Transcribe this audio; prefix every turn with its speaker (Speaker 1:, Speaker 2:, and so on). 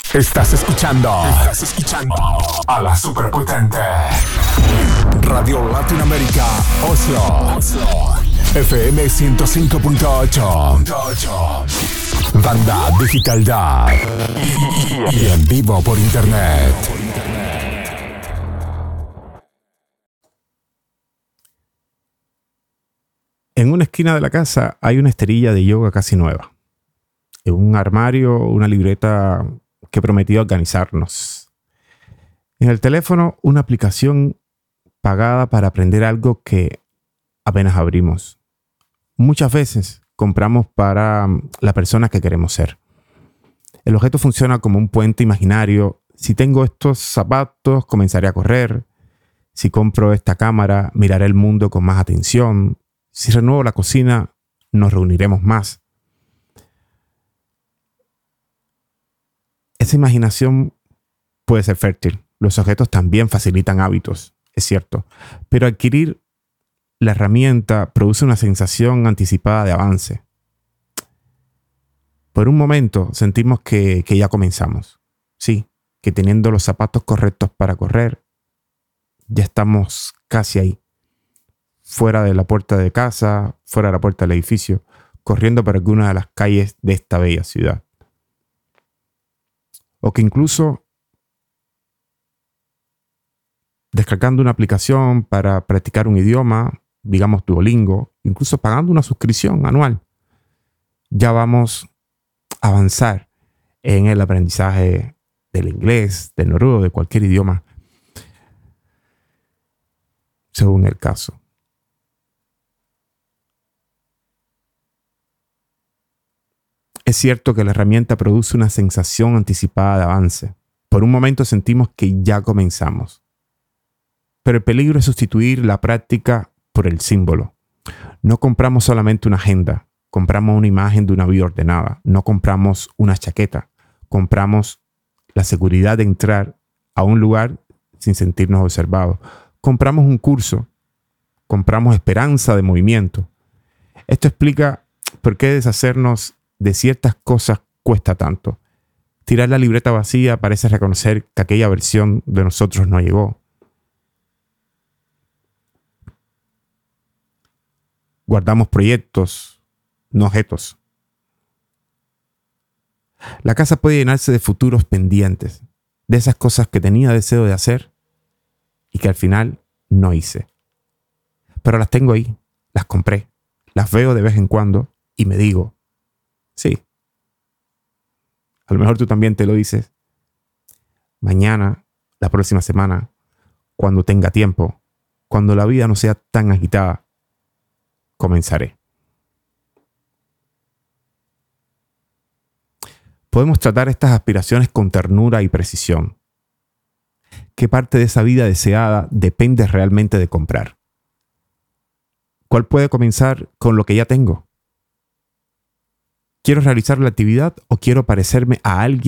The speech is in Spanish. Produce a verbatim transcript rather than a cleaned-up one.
Speaker 1: Estás escuchando. Estás escuchando a la superpotente Radio Latinoamérica Oslo. Oslo. F M ciento cinco punto ocho. Banda Digital Da. Y en vivo por internet.
Speaker 2: En una esquina de la casa hay una esterilla de yoga casi nueva. En un armario, una libreta que prometió organizarnos. En el teléfono, una aplicación pagada para aprender algo que apenas abrimos. Muchas veces compramos para la persona que queremos ser. El objeto funciona como un puente imaginario. Si tengo estos zapatos, comenzaré a correr. Si compro esta cámara, miraré el mundo con más atención. Si renuevo la cocina, nos reuniremos más. Esa imaginación puede ser fértil. Los objetos también facilitan hábitos, es cierto. Pero adquirir la herramienta produce una sensación anticipada de avance. Por un momento sentimos que, que ya comenzamos. Sí, que teniendo los zapatos correctos para correr, ya estamos casi ahí. Fuera de la puerta de casa, fuera de la puerta del edificio, corriendo por alguna de las calles de esta bella ciudad. O que incluso descargando una aplicación para practicar un idioma, digamos Duolingo, incluso pagando una suscripción anual, ya vamos a avanzar en el aprendizaje del inglés, del noruego, de cualquier idioma, según el caso. Es cierto que la herramienta produce una sensación anticipada de avance. Por un momento sentimos que ya comenzamos. Pero el peligro es sustituir la práctica por el símbolo. No compramos solamente una agenda, compramos una imagen de una vida ordenada. No compramos una chaqueta, compramos la seguridad de entrar a un lugar sin sentirnos observados. Compramos un curso, compramos esperanza de movimiento. Esto explica por qué deshacernos de ciertas cosas cuesta tanto. Tirar la libreta vacía parece reconocer que aquella versión de nosotros no llegó. Guardamos proyectos, no objetos. La casa puede llenarse de futuros pendientes, de esas cosas que tenía deseo de hacer y que al final no hice. Pero las tengo ahí, las compré, las veo de vez en cuando y me digo, sí. A lo mejor tú también te lo dices. Mañana, la próxima semana, cuando tenga tiempo, cuando la vida no sea tan agitada, comenzaré. Podemos tratar estas aspiraciones con ternura y precisión. ¿Qué parte de esa vida deseada depende realmente de comprar? ¿Cuál puede comenzar con lo que ya tengo? ¿Quiero realizar la actividad o quiero parecerme a alguien